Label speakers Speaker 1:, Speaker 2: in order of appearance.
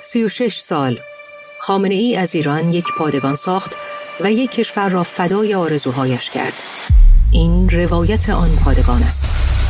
Speaker 1: 36 سال خامنه‌ای از ایران یک پادگان ساخت و یک کشور را فدای آرزوهایش کرد. این روایت آن پادگان است.